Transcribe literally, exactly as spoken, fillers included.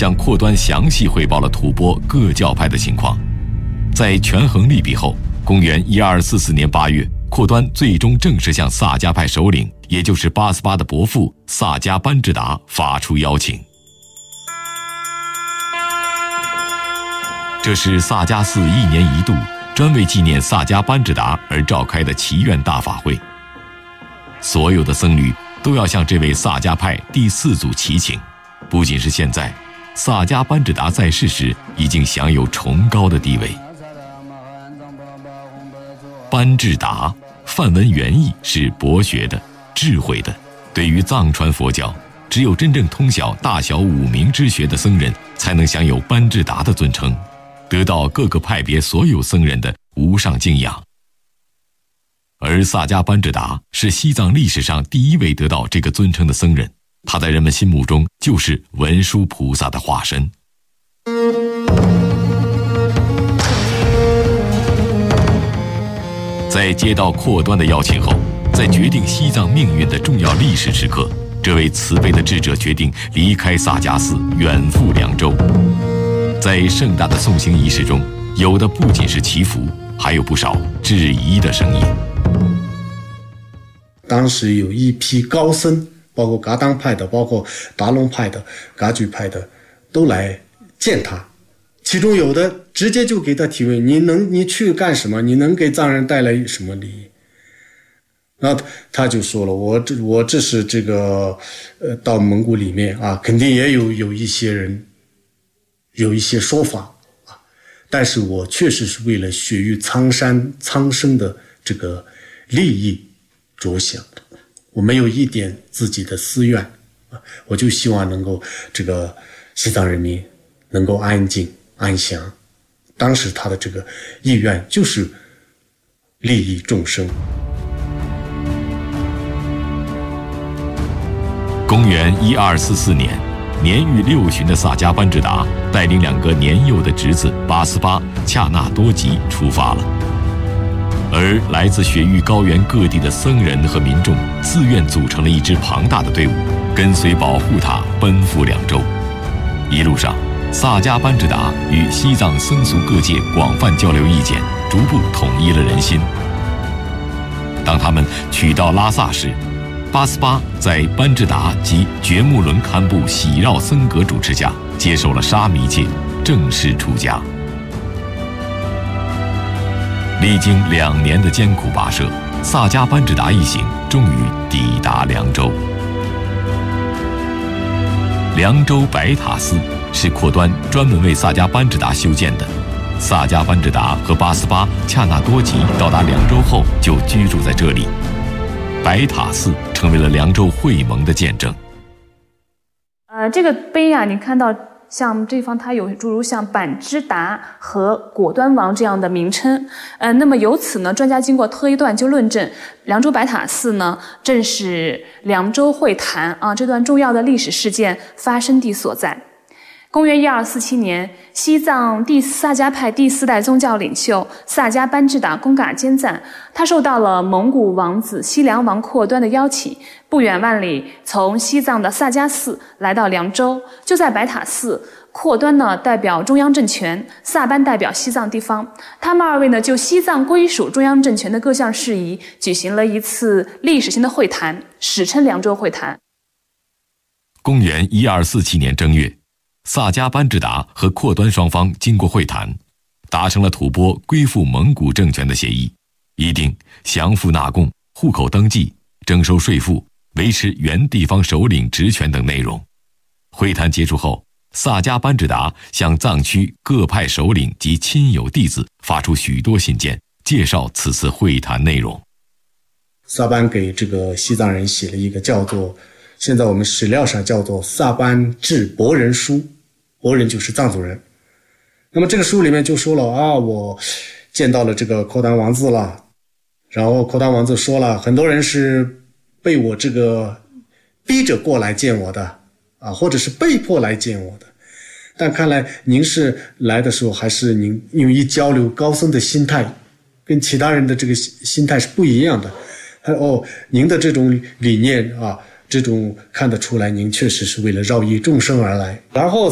向阔端详细汇报了吐蕃各教派的情况。在权衡利弊后，公元一二四四年八月，阔端最终正式向萨迦派首领，也就是八思巴的伯父萨迦班智达发出邀请。这是萨迦寺一年一度专为纪念萨迦班智达而召开的祈愿大法会。所有的僧侣都要向这位萨迦派第四祖祈请。不仅是现在，萨迦班智达在世时已经享有崇高的地位。班智达梵文原意是博学的、智慧的。对于藏传佛教，只有真正通晓大小五明之学的僧人才能享有班智达的尊称，得到各个派别所有僧人的无上敬仰。而萨迦班智达是西藏历史上第一位得到这个尊称的僧人，他在人们心目中就是文殊菩萨的化身。在接到阔端的邀请后，在决定西藏命运的重要历史时刻，这位慈悲的智者决定离开萨迦寺，远赴凉州。在盛大的送行仪式中，有的不仅是祈福，还有不少质疑的声音。 当时有一批高僧，包括噶当派的，包括达隆派的、噶举派的，都来见他。其中有的直接就给他提问：你能你去干什么？你能给藏人带来什么利益？然后他就说了：我这我这是这个呃，到蒙古里面啊，肯定也有有一些人有一些说法啊，但是我确实是为了雪域苍山苍生的这个利益着想的，我没有一点自己的私怨啊，我就希望能够这个西藏人民能够安静安详。当时他的这个意愿就是利益众生。 公元一二四四年，年逾六旬的萨迦班智达带领两个年幼的侄子八思巴、恰那多吉出发了。而来自雪域高原各地的僧人和民众自愿组成了一支庞大的队伍，跟随保护他奔赴凉州。一路上，萨迦班智达与西藏僧俗各界广泛交流意见，逐步统一了人心。当他们取到拉萨时，八思巴在班智达及觉木伦堪布喜绕僧格主持下，接受了沙弥戒，正式出家。历经两年的艰苦跋涉，萨迦班智达一行终于抵达凉州。凉州白塔寺是阔端专门为萨迦班智达修建的。萨迦班智达和八思巴、恰那多吉到达凉州后就居住在这里。白塔寺成为了凉州会盟的见证。 呃，这个碑啊，你看到像这方它有诸如像板支达和果端王这样的名称。呃，那么由此呢，专家经过推断就论证，凉州白塔寺呢正是凉州会谈啊这段重要的历史事件发生地所在。公元一二四七年，西藏第萨迦派第四代宗教领袖萨迦班智达贡嘎坚赞，他受到了蒙古王子西凉王阔端的邀请，不远万里从西藏的萨迦寺来到凉州。就在白塔寺，阔端呢代表中央政权，萨班代表西藏地方，他们二位呢就西藏归属中央政权的各项事宜举行了一次历史性的会谈，史称凉州会谈。 公元一二四七年正月，萨迦班智达和阔端双方经过会谈，达成了吐蕃归附蒙古政权的协议，议定降服纳贡、户口登记、征收税赋、维持原地方首领职权等内容。会谈结束后，萨迦班智达向藏区各派首领及亲友弟子发出许多信件，介绍此次会谈内容。 萨班给这个西藏人写了一个叫做，现在我们史料上叫做萨班致博人书，博人就是藏族人。那么这个书里面就说了啊，我见到了这个阔端王子了，然后阔端王子说了，很多人是被我这个逼着过来见我的啊，或者是被迫来见我的，但看来您是来的时候还是您因为一交流高僧的心态跟其他人的这个心态是不一样的。哦，您的这种理念啊，这种看得出来您确实是为了饶益众生而来。然后